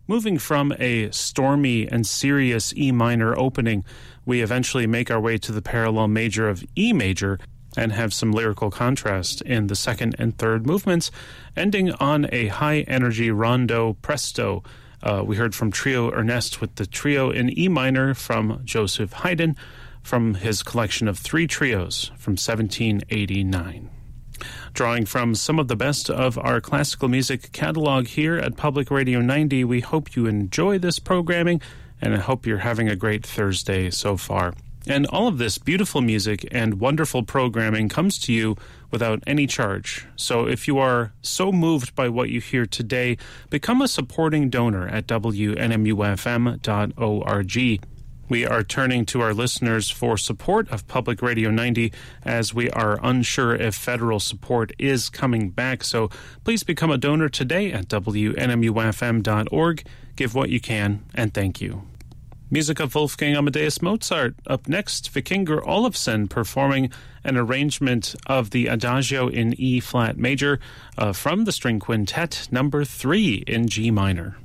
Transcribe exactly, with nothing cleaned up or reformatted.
Moving from a stormy and serious E minor opening, we eventually make our way to the parallel major of E major and have some lyrical contrast in the second and third movements, ending on a high-energy rondo presto. Uh, we heard from Trio Ernest with the trio in E minor from Joseph Haydn from his collection of three trios from seventeen eighty-nine. Drawing from some of the best of our classical music catalog here at Public Radio ninety, we hope you enjoy this programming, and I hope you're having a great Thursday so far. And all of this beautiful music and wonderful programming comes to you without any charge. So if you are so moved by what you hear today, become a supporting donor at W N M U F M dot org. We are turning to our listeners for support of Public Radio ninety as we are unsure if federal support is coming back. So please become a donor today at W N M U F M dot org. Give what you can, and thank you. Music of Wolfgang Amadeus Mozart. Up next, Vikingur Olafsson performing an arrangement of the Adagio in E-flat major uh, from the String Quintet number three in G minor.